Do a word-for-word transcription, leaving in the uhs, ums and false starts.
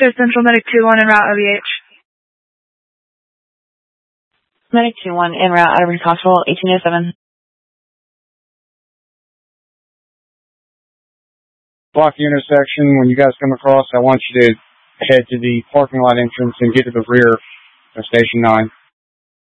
This is Central Medic two one en route O B H. Medic two one en route Outer Banks Hospital, eighteen oh seven. Block the intersection. When you guys come across, I want you to head to the parking lot entrance and get to the rear of Station nine.